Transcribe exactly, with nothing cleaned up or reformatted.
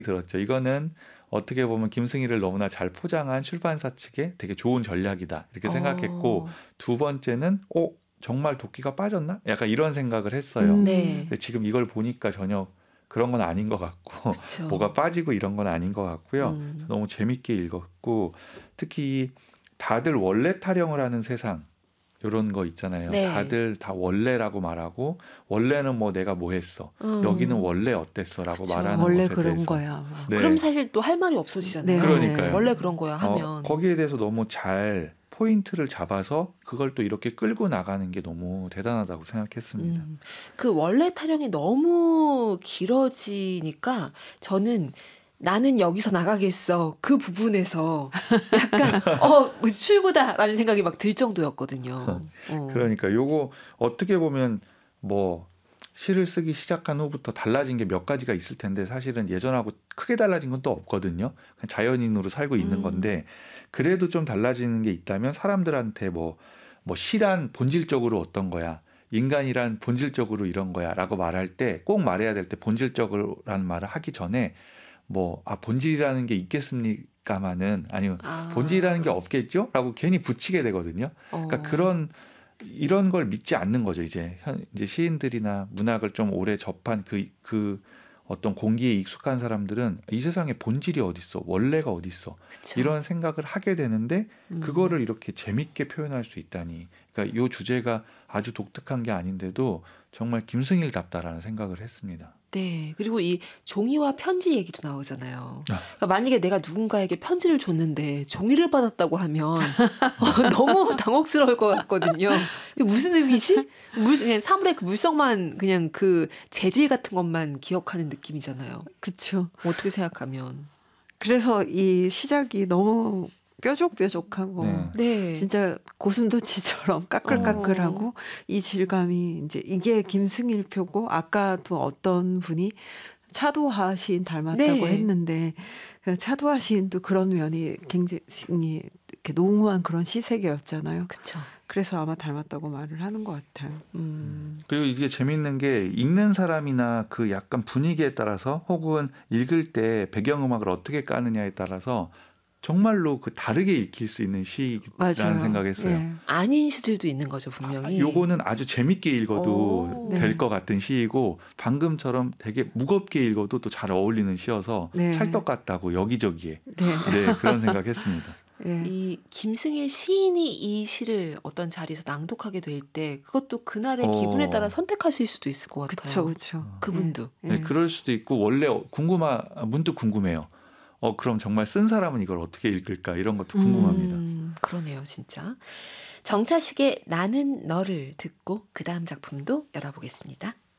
들었죠. 이거는 어떻게 보면 김승희를 너무나 잘 포장한 출판사 측의 되게 좋은 전략이다 이렇게 생각했고 어. 두 번째는 어 정말 도끼가 빠졌나? 약간 이런 생각을 했어요. 음. 네. 근데 지금 이걸 보니까 전혀 그런 건 아닌 것 같고 그쵸. 뭐가 빠지고 이런 건 아닌 것 같고요. 음. 너무 재밌게 읽었고 특히 다들 원래 타령을 하는 세상 이런 거 있잖아요. 네. 다들 다 원래라고 말하고 원래는 뭐 내가 뭐 했어. 음. 여기는 원래 어땠어라고 그쵸. 말하는 원래 것에 그런 대해서. 거야. 뭐. 네. 그럼 사실 또 할 말이 없어지잖아요. 네. 그러니까요. 원래 그런 거야 어, 하면. 거기에 대해서 너무 잘 포인트를 잡아서 그걸 또 이렇게 끌고 나가는 게 너무 대단하다고 생각했습니다. 음. 그 원래 타령이 너무 길어지니까 저는 나는 여기서 나가겠어. 그 부분에서 약간 어 뭐 출구다라는 생각이 막 들 정도였거든요. 어. 그러니까 요거 어떻게 보면 뭐 시를 쓰기 시작한 후부터 달라진 게 몇 가지가 있을 텐데 사실은 예전하고 크게 달라진 건 또 없거든요. 그냥 자연인으로 살고 있는 음. 건데 그래도 좀 달라지는 게 있다면 사람들한테 뭐, 뭐 시란 본질적으로 어떤 거야. 인간이란 본질적으로 이런 거야 라고 말할 때 꼭 말해야 될 때 본질적으로라는 말을 하기 전에 뭐 아 본질이라는 게 있겠습니까마는 아니면 아. 본질이라는 게 없겠죠? 라고 괜히 붙이게 되거든요. 그러니까 어. 그런 이런 걸 믿지 않는 거죠. 이제 현 이제 시인들이나 문학을 좀 오래 접한 그 그 어떤 공기에 익숙한 사람들은 이 세상에 본질이 어딨어? 원래가 어딨어? 그쵸. 이런 생각을 하게 되는데 음. 그거를 이렇게 재밌게 표현할 수 있다니. 그러니까 이 주제가 아주 독특한 게 아닌데도 정말 김승일답다라는 생각을 했습니다. 네. 그리고 이 종이와 편지 얘기도 나오잖아요. 아. 그러니까 만약에 내가 누군가에게 편지를 줬는데 종이를 받았다고 하면 어, 너무 당혹스러울 것 같거든요. 이게 무슨 의미지? 물, 그냥 사물의 그 물성만 그냥 그 재질 같은 것만 기억하는 느낌이잖아요. 그쵸. 어떻게 생각하면. 그래서 이 시작이 너무 뾰족뾰족하고 네. 네. 진짜 고슴도치처럼 까끌까끌하고 이 질감이 이제 이게 김승일 표고 아까도 어떤 분이 차도하 시인 닮았다고 네. 했는데 그 차도하 시인도 그런 면이 굉장히 이렇게 농후한 그런 시색이었잖아요. 그쵸. 그래서 아마 닮았다고 말을 하는 것 같아요. 음. 그리고 이게 재밌는 게 읽는 사람이나 그 약간 분위기에 따라서 혹은 읽을 때 배경음악을 어떻게 까느냐에 따라서 정말로 그 다르게 읽힐 수 있는 시라는 맞아요. 생각했어요. 예. 아닌 시들도 있는 거죠, 분명히. 요거는 아주 재밌게 읽어도 오. 될 네. 것 같은 시이고 방금처럼 되게 무겁게 읽어도 또 잘 어울리는 시여서 네. 찰떡 같다고 여기저기에 네. 네, 그런 생각했습니다. 예. 이 김승일 시인이 이 시를 어떤 자리에서 낭독하게 될 때 그것도 그날의 어. 기분에 따라 선택하실 수도 있을 것 같아요. 그쵸, 그쵸. 그분도. 예. 네, 그럴 수도 있고 원래 궁금하 문득 궁금해요. 어 그럼 정말 쓴 사람은 이걸 어떻게 읽을까 이런 것도 궁금합니다. 음, 그러네요, 진짜. 정차식의 나는 너를 듣고 그 다음 작품도 열어보겠습니다.